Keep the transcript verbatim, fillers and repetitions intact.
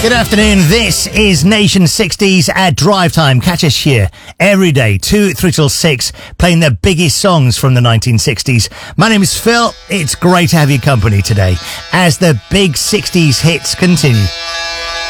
Good afternoon. This is Nation sixties at Drive Time. Catch us here every day, two, three till six, playing the biggest songs from the nineteen sixties. My name is Phil. It's great to have your company today as the big sixties hits continue.